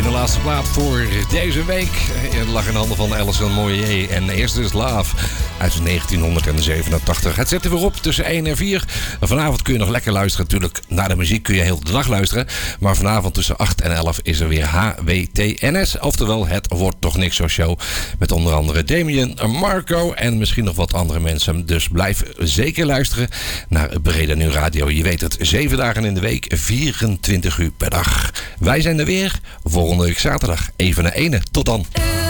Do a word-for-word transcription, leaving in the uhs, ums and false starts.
ene laatste plaat voor deze week. Het lag in handen van Alison Moyet en eerst is Love uit negentienhonderdzevenentachtig. Het zit er weer op tussen één en vier. Vanavond kun je nog lekker luisteren. Natuurlijk, naar de muziek kun je heel de dag luisteren. Maar vanavond tussen acht en elf is er weer H W T N S. Oftewel, het wordt toch niks zo show. Met onder andere Damien, Marco en misschien nog wat andere mensen. Dus blijf zeker luisteren naar Breda Nu Radio. Je weet het, zeven dagen in de week, vierentwintig uur per dag. Wij zijn er weer volgende week zaterdag. Even naar ene. Tot dan.